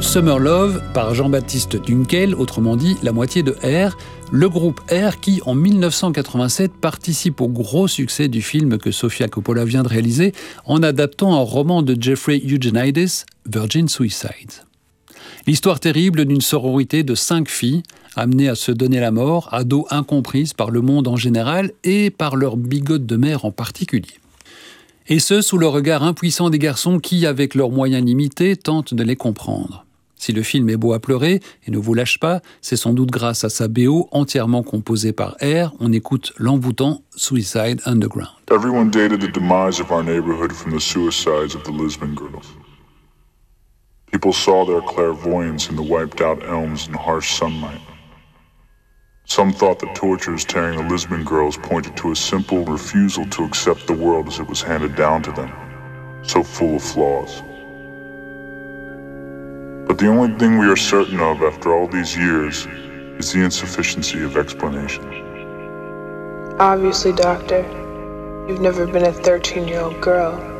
Summer Love par Jean-Baptiste Dunkel, autrement dit la moitié de R, le groupe R qui, en 1987, participe au gros succès du film que Sofia Coppola vient de réaliser en adaptant un roman de Jeffrey Eugenides, Virgin Suicides. L'histoire terrible d'une sororité de 5 filles amenées à se donner la mort, ados incomprises par le monde en général et par leur bigote de mère en particulier. Et ce, sous le regard impuissant des garçons qui, avec leurs moyens limités, tentent de les comprendre. Si le film est beau à pleurer et ne vous lâche pas, c'est sans doute grâce à sa BO entièrement composée par R. On écoute l'envoûtant Suicide Underground. Everyone dated the demise of our neighborhood from the suicides of the Lisbon girls. People saw their clairvoyance in the wiped-out elms and harsh sunlight. Some thought the tortures tearing the Lisbon girls pointed to a simple refusal to accept the world as it was handed down to them, so full of flaws. But the only thing we are certain of after all these years is the insufficiency of explanation. Obviously, Doctor, you've never been a 13-year-old girl.